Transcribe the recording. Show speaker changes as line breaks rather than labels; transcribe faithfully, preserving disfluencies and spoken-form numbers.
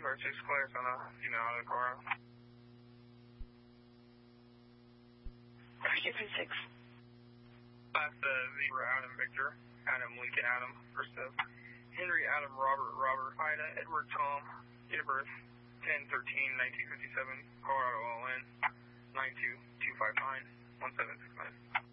five six, clearance on a female out of the car.
two five six.
Last uh, zebra Adam Victor, Adam Lincoln Adam, first of Henry Adam Robert Robert Ida Edward Tom, date of birth ten thirteen nineteen fifty-seven, Colorado O N nine two two five nine one seven six nine.